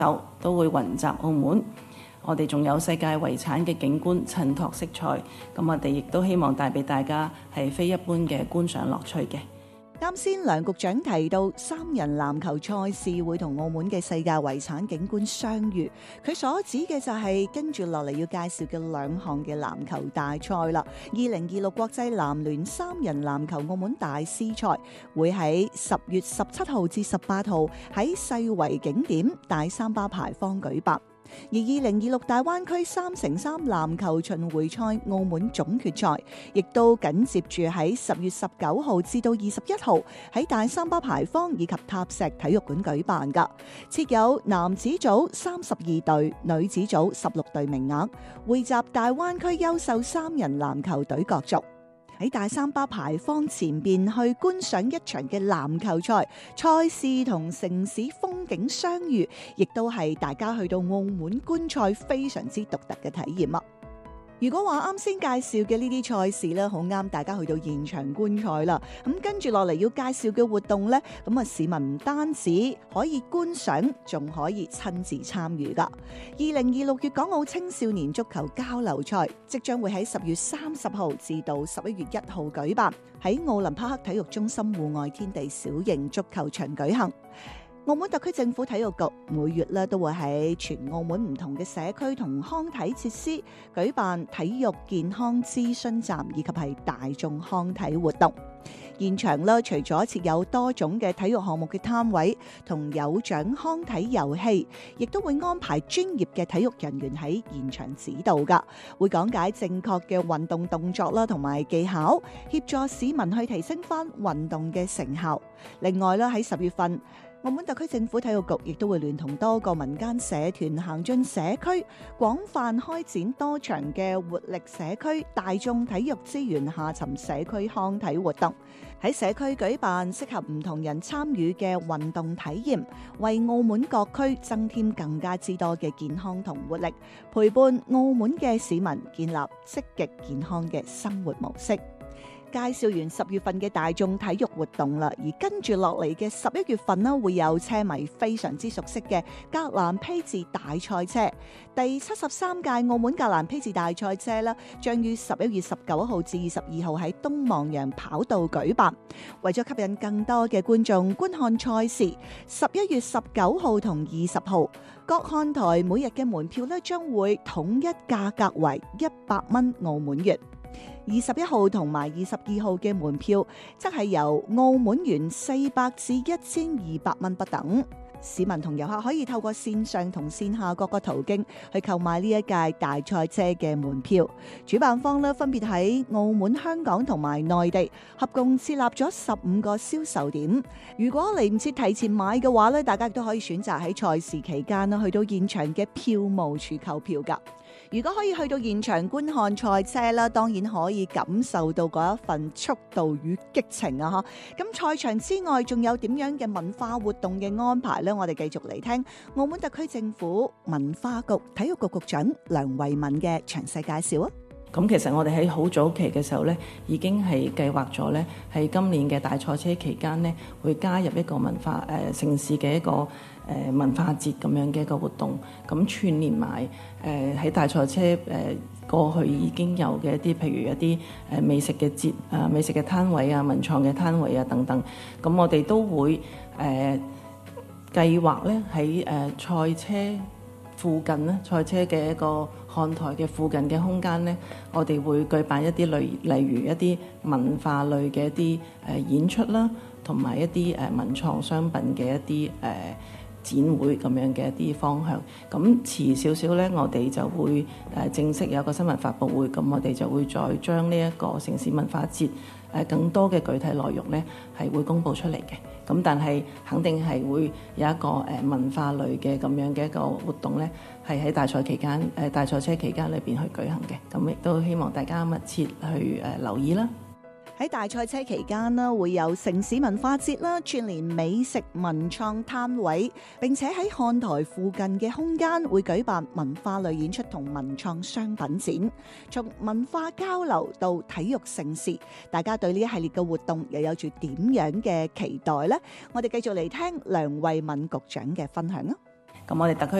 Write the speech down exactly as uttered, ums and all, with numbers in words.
手都會雲集澳門。我哋仲有世界遺產嘅景觀襯托色彩，咁我哋亦都希望帶俾大家係非一般嘅觀賞樂趣嘅。 啱先梁局長提到三人籃球賽事會同澳門嘅世界遺產景觀相遇，佢所指嘅就係跟住落嚟要介紹嘅兩項嘅籃球大賽啦。二零二六國際籃聯三人籃球澳門大師賽會喺十月十七號至十八號喺世遺景點大三巴牌坊舉辦。而二零二六大灣區三乘三籃球巡迴賽澳門總決賽，亦都緊接住喺十月十九號至到二十一號喺大三巴牌坊以及塔石體育館舉辦㗎。設有男子組三十二隊、女子組十六隊名額，匯集大灣區優秀三人籃球隊角逐。喺大三巴牌坊前邊去觀賞一場嘅籃球賽，賽事同城市風景相遇，亦都係大家去到澳門觀賽非常之獨特嘅體驗啊！如果話啱先介紹嘅呢啲賽事咧，好啱大家去到現場觀賽啦。咁跟住落嚟要介紹嘅活動呢，咁啊市民唔單止可以觀賞，仲可以親自參與噶。二零二六粵港澳青少年足球交流賽即將會喺十月三十號至到十一月一號舉辦，喺奧林匹克體育中心戶外天地小型足球場舉行。澳門特區政府體育局每月咧都會喺全澳門唔同嘅社區同康體設施舉辦體育健康諮詢站以及係大眾康體活動。現場咧除咗設有多種嘅體育項目嘅攤位同有獎康體遊戲，亦都會安排專業嘅體育人員喺現場指導噶，會講解正確嘅運動動作啦同埋技巧，協助市民去提升翻運動嘅成效。另外咧喺十月份，澳門特區政府體育局亦都會聯同多個民間社團行進社區，廣泛開展多場嘅活力社區大眾體育資源下沉社區康體活動，喺社區舉辦適合唔同人參與嘅運動體驗，為澳門各區增添更加之多嘅健康同活力，陪伴澳門嘅市民建立積極健康嘅生活模式。介紹完十月份嘅大眾體育活動啦，而跟住落嚟嘅十一月份呢，會有車迷非常之熟悉嘅格蘭披治大賽車。第七十三屆澳門格蘭披治大賽車呢，將於十一月十九號至二十二號喺東望洋跑道舉辦。為咗吸引更多嘅觀眾觀看賽事，十一月十九號同二十號，各看台每日嘅門票呢，將會統一價格為一百蚊澳門元。二十一號同埋二十二號嘅門票，則係由澳門元四百至一千二百蚊不等。市民同遊客可以透過線上同線下各個途徑去購買呢一屆大賽車嘅門票。主辦方呢，分別喺澳門、香港同埋內地合共設立咗十五個銷售點。如果嚟唔切提前買嘅話呢，大家亦都可以選擇喺賽事期間啦，去到現場嘅票務處購票㗎。如果可以去到現場觀看賽車啦，當然可以感受到嗰一份速度與激情啊！嚇，咁賽場之外仲有點樣嘅文化活動嘅安排呢？我哋繼續嚟聽澳門特區政府文化局體育局局長梁慧敏嘅詳細介紹啊！ 咁其實我哋喺好早期嘅時候咧，已經係計劃咗咧，喺今年嘅大賽車期間咧，會加入一個文化誒、呃、城市嘅一個誒、呃、文化節咁樣嘅一個活動，咁串連埋誒喺大賽車誒、呃、過去已經有嘅一啲，譬如一啲誒美食嘅節啊、美食嘅攤位啊、文創嘅攤位啊等等，咁我哋都會誒、呃、計劃咧喺誒賽車附近咧，賽車嘅一個看台嘅附近嘅空間咧，我哋會舉辦一啲類，例如一啲文化類嘅一啲誒演出啦，同埋一啲誒文創商品嘅一啲誒展會咁樣嘅一啲方向。咁遲少少咧，我哋就會誒正式有一個新聞發佈會，咁我哋就會再將呢一個城市文化節誒更多嘅具體內容咧係會公佈出嚟嘅。咁但係肯定係會有一個誒文化類嘅咁樣嘅一個活動咧，係喺大賽期間誒大賽車期間裏邊去舉行嘅。咁亦都希望大家密切去誒留意啦。 喺大賽車期間呢，會有城市文化節啦，串連美食文創攤位，並且喺看台附近嘅空間會舉辦文化類演出同文創商品展，從文化交流到體育盛事，大家對呢一系列嘅活動又有住點樣嘅期待呢？我哋繼續嚟聽梁慧敏局長嘅分享啊！ 咁我哋特區